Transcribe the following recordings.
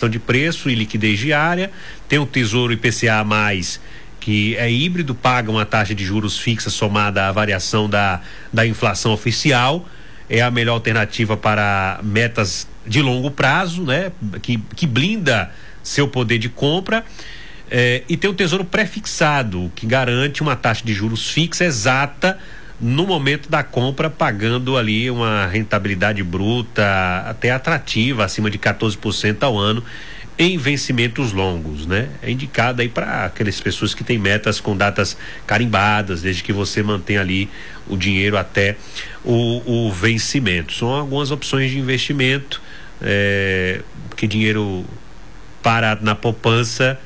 questão de preço e liquidez diária. Tem o Tesouro IPCA+, que é híbrido, paga uma taxa de juros fixa somada à variação da inflação oficial. É a melhor alternativa para metas de longo prazo, né? Que blinda seu poder de compra. E tem o Tesouro Prefixado, que garante uma taxa de juros fixa exata no momento da compra, pagando ali uma rentabilidade bruta até atrativa, acima de 14% ao ano, em vencimentos longos, né? É indicado aí para aquelas pessoas que têm metas com datas carimbadas, desde que você mantenha ali o dinheiro até o vencimento. São algumas opções de investimento, porque dinheiro parado na poupança,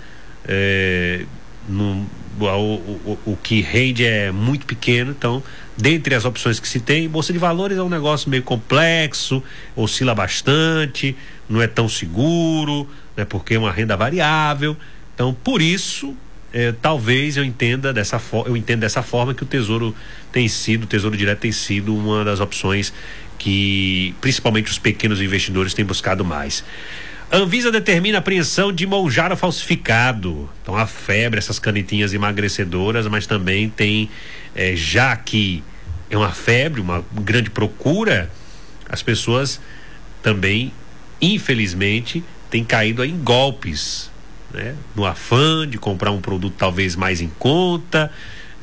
o que rende é muito pequeno. Então, dentre as opções que se tem, Bolsa de Valores é um negócio meio complexo, oscila bastante, não é tão seguro, né, porque é uma renda variável. Então, por isso, talvez eu entenda dessa forma que o Tesouro Direto tem sido uma das opções que principalmente os pequenos investidores têm buscado mais. Anvisa determina a apreensão de Monjaro falsificado. Então, a febre, essas canetinhas emagrecedoras, mas também tem, já que é uma febre, uma grande procura, as pessoas também, infelizmente, têm caído em golpes, né? No afã de comprar um produto talvez mais em conta,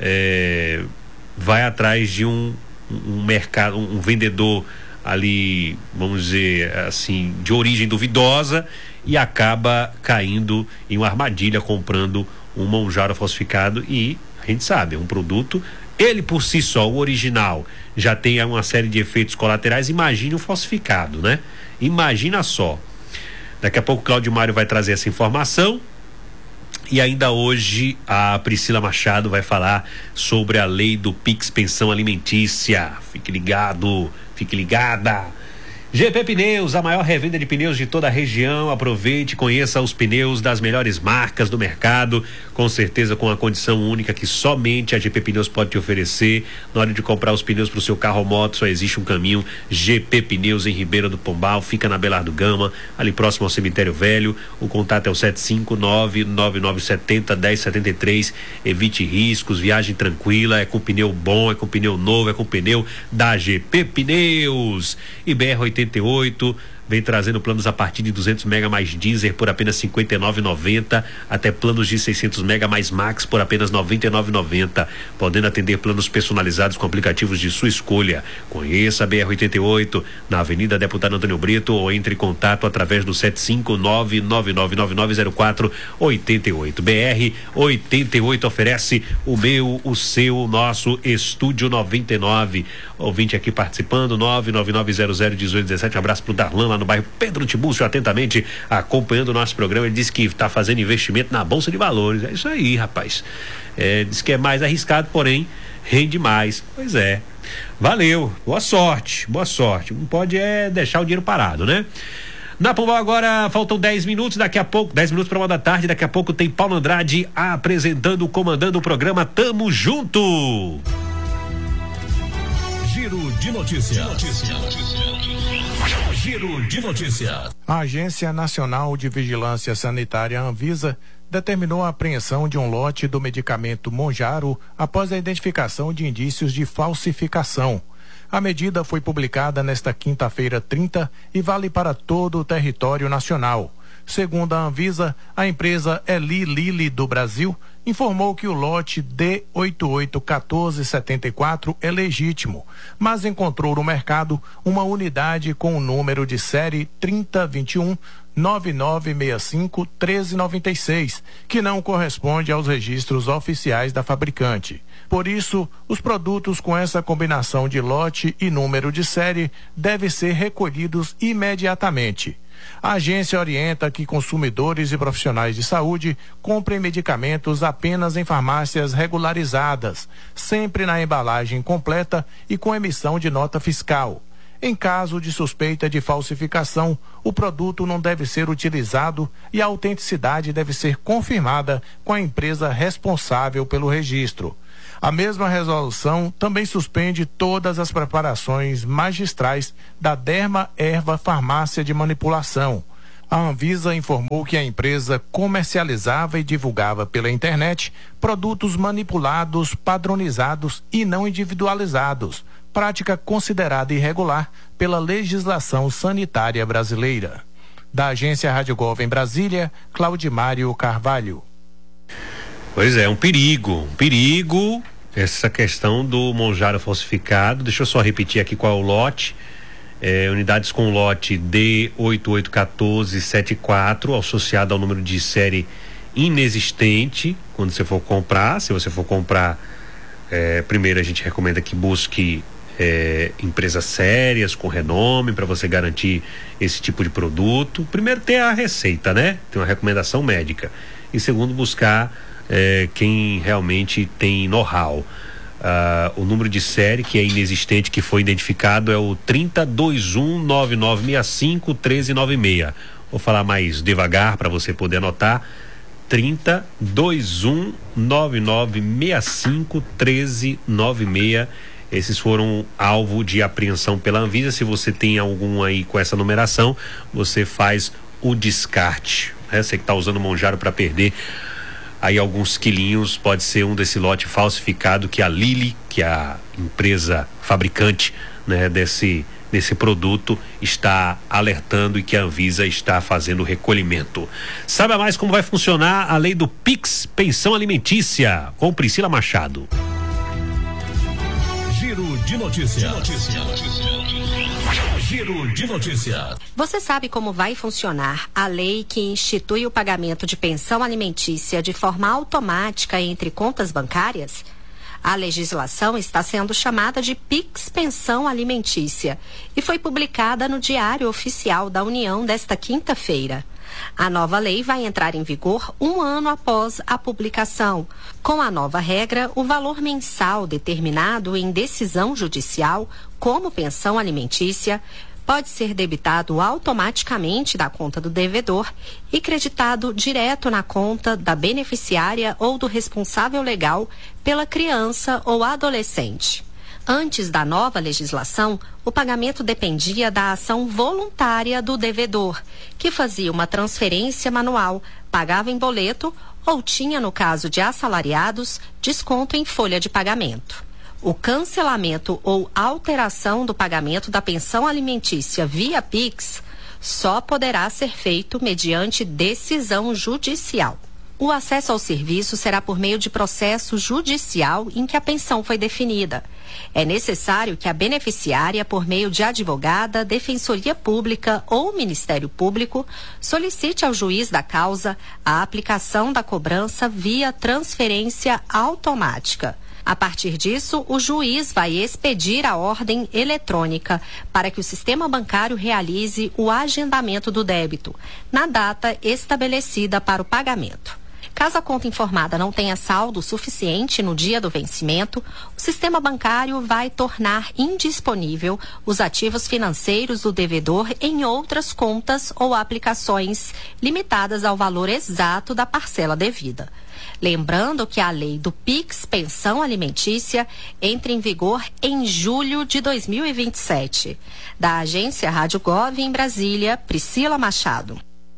vai atrás de um mercado, um vendedor ali, vamos dizer assim, de origem duvidosa, e acaba caindo em uma armadilha comprando um Monjaro falsificado. E a gente sabe, é um produto, ele por si só, o original, já tem uma série de efeitos colaterais. Imagine o falsificado, né? Imagina só. Daqui a pouco o Cláudio Mário vai trazer essa informação. E ainda hoje a Priscila Machado vai falar sobre a lei do Pix Pensão Alimentícia. Fique ligado, fique ligada. GP Pneus, a maior revenda de pneus de toda a região. Aproveite e conheça os pneus das melhores marcas do mercado, com certeza com a condição única que somente a GP Pneus pode te oferecer. Na hora de comprar os pneus para o seu carro ou moto, só existe um caminho: GP Pneus, em Ribeira do Pombal, fica na Belardo Gama, ali próximo ao Cemitério Velho. O contato é o 759-9970-1073. Evite riscos, viagem tranquila, é com pneu bom, é com pneu novo, é com pneu da GP Pneus. E BR-88 vem trazendo planos a partir de 200 mega mais diesel por apenas R$ 59,90, até planos de 600 mega mais max por apenas R$ 99,90, podendo atender planos personalizados com aplicativos de sua escolha. Conheça a BR-88 na Avenida Deputado Antônio Brito, ou entre em contato através do 759-9904-88. BR-88 oferece o meu, o seu, o nosso Estúdio 99. Ouvinte aqui participando, 999001817. Um abraço pro Darlan lá no bairro Pedro Tibúrcio, atentamente acompanhando o nosso programa. Ele disse que está fazendo investimento na Bolsa de Valores. É isso aí, rapaz. Diz que é mais arriscado, porém rende mais. Pois é. Valeu. Boa sorte. Boa sorte. Não pode deixar o dinheiro parado, né? Na Pombal agora faltam 10 minutos, daqui a pouco, 10 minutos para 1 da tarde, daqui a pouco tem Paulo Andrade apresentando, comandando o programa Tamo Junto. Giro de notícias. Giro de notícias. A Agência Nacional de Vigilância Sanitária, Anvisa, determinou a apreensão de um lote do medicamento Monjaro após a identificação de indícios de falsificação. A medida foi publicada nesta quinta-feira 30 e vale para todo o território nacional. Segundo a Anvisa, a empresa Eli Lilly do Brasil informou que o lote D881474 é legítimo, mas encontrou no mercado uma unidade com o número de série 3021 9965 1396, que não corresponde aos registros oficiais da fabricante. Por isso, os produtos com essa combinação de lote e número de série devem ser recolhidos imediatamente. A agência orienta que consumidores e profissionais de saúde comprem medicamentos apenas em farmácias regularizadas, sempre na embalagem completa e com emissão de nota fiscal. Em caso de suspeita de falsificação, o produto não deve ser utilizado e a autenticidade deve ser confirmada com a empresa responsável pelo registro. A mesma resolução também suspende todas as preparações magistrais da Derma Erva Farmácia de Manipulação. A Anvisa informou que a empresa comercializava e divulgava pela internet produtos manipulados, padronizados e não individualizados, prática considerada irregular pela legislação sanitária brasileira. Da agência Rádio Gov em Brasília, Claudimário Carvalho. Pois é, um perigo essa questão do monjaro falsificado. Deixa eu só repetir aqui qual é o lote. Unidades com lote D881474, associado ao número de série inexistente. Quando você for comprar, se você for comprar, primeiro a gente recomenda que busque empresas sérias, com renome, para você garantir esse tipo de produto. Primeiro, ter a receita, né? Tem uma recomendação médica. E segundo, buscar quem realmente tem know-how. O número de série que é inexistente, que foi identificado, é o 302199651396. Vou falar mais devagar para você poder anotar. 302199651396. Esses foram alvo de apreensão pela Anvisa. Se você tem algum aí com essa numeração, você faz o descarte. Você que está usando monjaro para perder aí alguns quilinhos, pode ser um desse lote falsificado que a Lilly, que é a empresa fabricante, né, desse produto, está alertando, e que a Anvisa está fazendo o recolhimento. Saiba mais como vai funcionar a lei do Pix Pensão Alimentícia, com Priscila Machado. Giro de notícias. Giro de notícias. Você sabe como vai funcionar a lei que institui o pagamento de pensão alimentícia de forma automática entre contas bancárias? A legislação está sendo chamada de Pix Pensão Alimentícia e foi publicada no Diário Oficial da União desta quinta-feira. A nova lei vai entrar em vigor 1 ano após a publicação. Com a nova regra, o valor mensal determinado em decisão judicial como pensão alimentícia pode ser debitado automaticamente da conta do devedor e creditado direto na conta da beneficiária ou do responsável legal pela criança ou adolescente. Antes da nova legislação, o pagamento dependia da ação voluntária do devedor, que fazia uma transferência manual, pagava em boleto ou tinha, no caso de assalariados, desconto em folha de pagamento. O cancelamento ou alteração do pagamento da pensão alimentícia via Pix só poderá ser feito mediante decisão judicial. O acesso ao serviço será por meio de processo judicial em que a pensão foi definida. É necessário que a beneficiária, por meio de advogada, defensoria pública ou Ministério Público, solicite ao juiz da causa a aplicação da cobrança via transferência automática. A partir disso, o juiz vai expedir a ordem eletrônica para que o sistema bancário realize o agendamento do débito, na data estabelecida para o pagamento. Caso a conta informada não tenha saldo suficiente no dia do vencimento, o sistema bancário vai tornar indisponível os ativos financeiros do devedor em outras contas ou aplicações limitadas ao valor exato da parcela devida. Lembrando que a lei do Pix Pensão Alimentícia entra em vigor em julho de 2027. Da agência Rádio Gov em Brasília, Priscila Machado.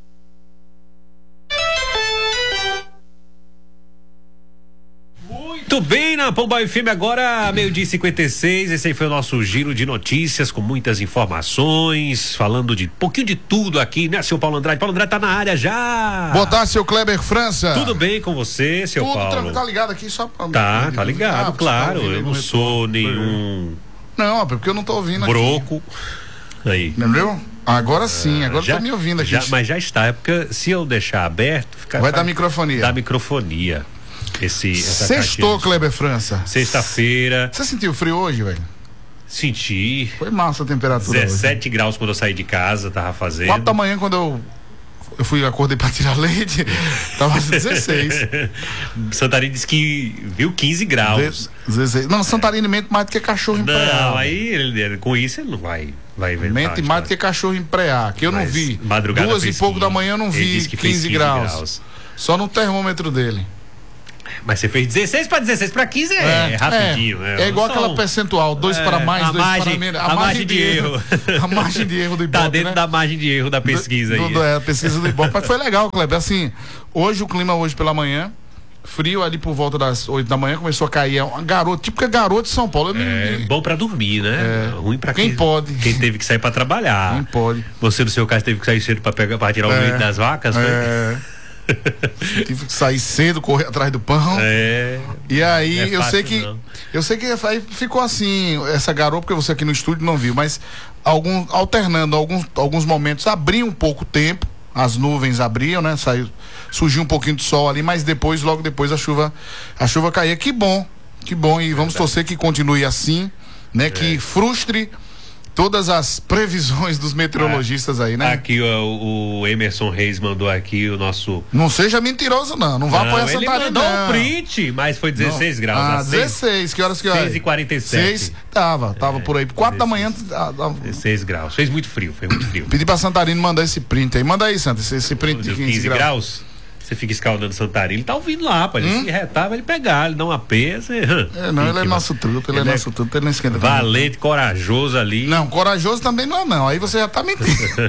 Muito bem, na Pomba FM agora, 12h56. Esse aí foi o nosso giro de notícias com muitas informações, falando de pouquinho de tudo aqui, né, seu Paulo Andrade? Paulo Andrade tá na área já. Boa tarde, seu Kleber França. Tudo bem com você, seu Tudo Paulo? Tudo tá ligado aqui só pra... Tá ligado, claro. Eu não sou nenhum... Não, porque eu não tô ouvindo broco. Aqui. Aí. Entendeu? Agora sim, agora já, tô me ouvindo aqui. Mas já está, é porque se eu deixar aberto... Vai dar microfonia. Dá microfonia. Sextou, Kleber França. Sexta-feira. Você sentiu frio hoje, velho? Senti. Foi massa a temperatura 17 hoje. graus quando eu saí de casa, tava fazendo. 4 da manhã quando eu acordei pra tirar leite, tava 16. Santarém disse que viu 15 graus. 16. Não, Santarém mente mais do que cachorro em preá. Não, aí com isso ele não vai ver. Mente mais do que cachorro em preá, que eu não vi. 2 e pouco da manhã eu não vi 15 graus. Só no termômetro dele. Mas você fez 16 para 16 para 15 é rapidinho. É igual aquela percentual, 2 para mais, 2 para menos. A margem de erro. A margem de erro do Ibope, tá dentro da margem de erro da pesquisa aí. A pesquisa do Ibope. Mas foi legal, Kleber. Assim, hoje o clima pela manhã, frio ali por volta das 8 da manhã, começou a cair uma garota, típica garota de São Paulo. Bom pra dormir, né? Ruim pra quem pode. Quem teve que sair pra trabalhar. Quem pode. Você, no seu caso, teve que sair cedo pra tirar o leite das vacas, né? Tive que sair cedo, correr atrás do pão. E aí eu sei que aí ficou assim, essa garoa, porque você aqui no estúdio não viu, mas alternando alguns momentos, abriu um pouco o tempo, as nuvens abriam, né? Surgiu um pouquinho de sol ali, mas logo depois a chuva caía. Que bom, e vamos torcer que continue assim, né? Que frustre todas as previsões dos meteorologistas aí, né? Aqui o Emerson Reis mandou aqui o nosso... Não seja mentiroso não vá apoiar Santa Catarina. Ele mandou um print, mas foi 16 graus. 16, que horas que é? 6h47. 6, tava por aí, 4 da manhã. 16 graus, fez muito frio. Pedi pra Santarino mandar esse print aí, manda aí, Santa, esse print de 15 graus. Você fica escaldando Santarino, ele tá ouvindo lá, rapaz. Ele se retava, ele pegar, ele dá uma peça. Ele é nosso truto, ele não esquenta. Valente, corajoso ali. Não, corajoso também não, aí você já tá mentindo.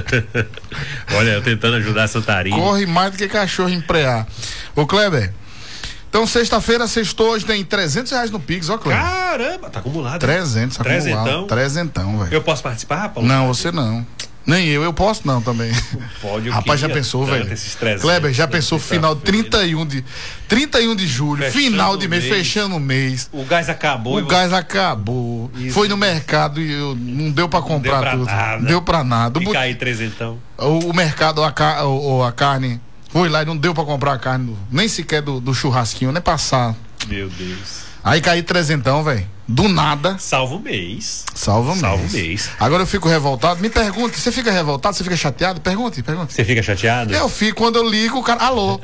Olha, eu tentando ajudar Santarino. Corre mais do que cachorro em preá. Ô Kleber, então sexta-feira, sextou, hoje tem R$300 no Pix, ó Kleber. Caramba, tá acumulado. 300, acumulado. Trezentão, velho. Eu posso participar, Paulo? Não, você não. Nem eu posso não também. Pode, rapaz, já pensou, velho? Kleber, já pensou final 31 de julho, fechando final de mês, fechando o mês. O gás acabou. Acabou. Isso. Foi no mercado e não deu pra comprar tudo. Não deu pra nada. E cair trezentão. O mercado, a carne, foi lá e não deu pra comprar a carne, nem sequer do churrasquinho, nem passar. Meu Deus. Aí caí trezentão, velho. Do nada. Salva o mês. Agora eu fico revoltado. Me pergunte, você fica revoltado? Você fica chateado? Pergunte. Você fica chateado? Eu fico quando eu ligo o cara. Alô.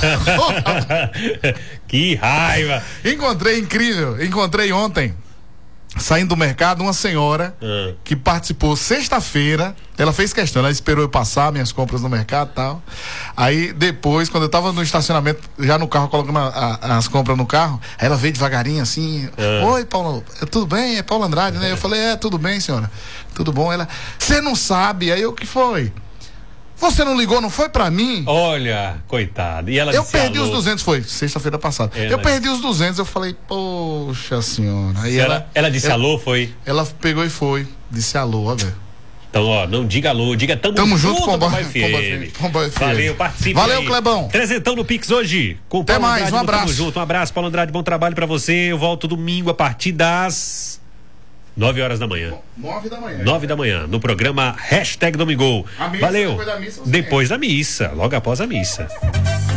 Que raiva. Encontrei ontem, saindo do mercado, uma senhora que participou sexta-feira. Ela fez questão, ela esperou eu passar minhas compras no mercado e tal. Aí depois, quando eu tava no estacionamento, já no carro, colocando as compras no carro, aí ela veio devagarinho assim. Oi, Paulo, tudo bem? É Paulo Andrade, né? Eu falei, tudo bem, senhora. Tudo bom? Ela, você não sabe? Aí o que foi? Você não ligou, não foi pra mim? Olha, coitado. E ela eu perdi os 200, foi sexta-feira passada. Eu perdi os 200, eu falei, poxa senhora. Aí ela disse alô, foi? Ela pegou e foi, disse alô, ó, velho. Então, ó, não diga alô, diga tamo junto, Pomba FM. Valeu, participe. Valeu, aí. Clebão. Trezentão no Pix hoje. Com até Paulo mais, Andrade, um abraço. Tamo junto, um abraço, Paulo Andrade, bom trabalho pra você. Eu volto domingo a partir das 9 horas da manhã. 9 da manhã, no programa Hashtag Domingol. Valeu. Depois da missa, depois da missa, logo após a missa.